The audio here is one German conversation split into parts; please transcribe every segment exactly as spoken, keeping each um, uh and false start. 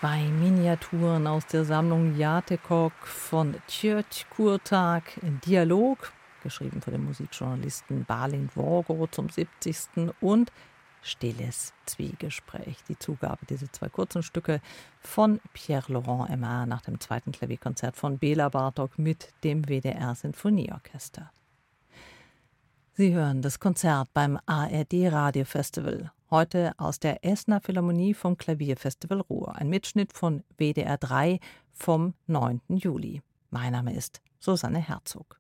Zwei Miniaturen aus der Sammlung Játékok von György Kurtág in Dialog, geschrieben von dem Musikjournalisten Balint Varga zum siebzigsten und Stilles Zwiegespräch. Die Zugabe dieser zwei kurzen Stücke von Pierre-Laurent Aimard nach dem zweiten Klavierkonzert von Béla Bartók mit dem W D R-Sinfonieorchester. Sie hören das Konzert beim A R D-Radiofestival. Heute aus der Essener Philharmonie vom Klavierfestival Ruhr. Ein Mitschnitt von W D R drei vom neunten Juli. Mein Name ist Susanne Herzog.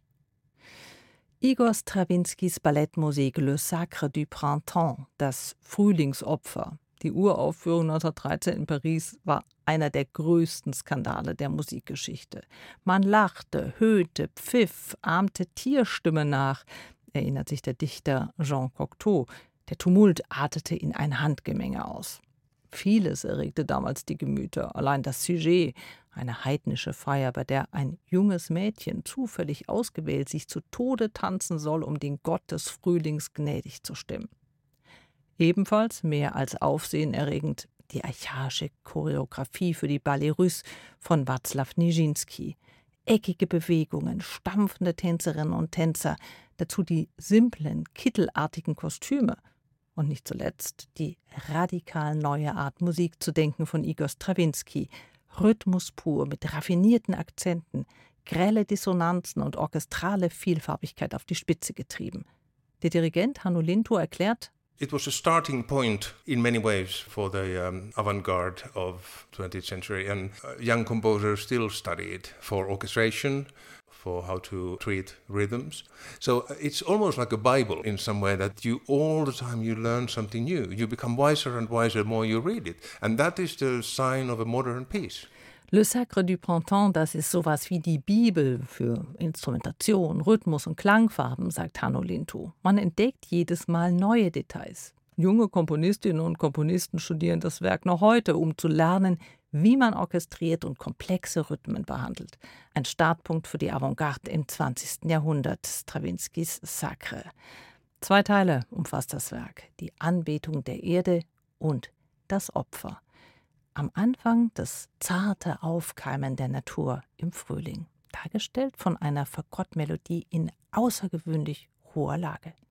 Igor Strawinskys Ballettmusik Le Sacre du Printemps, das Frühlingsopfer. Die Uraufführung neunzehnhundertdreizehn in Paris war einer der größten Skandale der Musikgeschichte. Man lachte, höhnte, pfiff, ahmte Tierstimmen nach, erinnert sich der Dichter Jean Cocteau. Der Tumult artete in ein Handgemenge aus. Vieles erregte damals die Gemüter. Allein das Sujet, eine heidnische Feier, bei der ein junges Mädchen zufällig ausgewählt sich zu Tode tanzen soll, um den Gott des Frühlings gnädig zu stimmen. Ebenfalls mehr als aufsehenerregend die archaische Choreografie für die Ballet Russe von Wacław Nijinsky. Eckige Bewegungen, stampfende Tänzerinnen und Tänzer, dazu die simplen, kittelartigen Kostüme und nicht zuletzt die radikal neue Art, Musik zu denken von Igor Strawinsky. Rhythmus pur mit raffinierten Akzenten, grelle Dissonanzen und orchestrale Vielfarbigkeit auf die Spitze getrieben. Der Dirigent Hanno Lintu erklärt: It was a starting point in many ways for the um, avant-garde of twentieth century, and uh, young composers still study it for orchestration, for how to treat rhythms. So uh, it's almost like a Bible in some way, that you all the time you learn something new. You become wiser and wiser the more you read it. And that is the sign of a modern piece. Le Sacre du Printemps, das ist sowas wie die Bibel für Instrumentation, Rhythmus und Klangfarben, sagt Hanno Lintu. Man entdeckt jedes Mal neue Details. Junge Komponistinnen und Komponisten studieren das Werk noch heute, um zu lernen, wie man orchestriert und komplexe Rhythmen behandelt. Ein Startpunkt für die Avantgarde im zwanzigsten Jahrhundert, Strawinskys Sacre. Zwei Teile umfasst das Werk: die Anbetung der Erde und das Opfer. Am Anfang das zarte Aufkeimen der Natur im Frühling, dargestellt von einer Fagottmelodie in außergewöhnlich hoher Lage.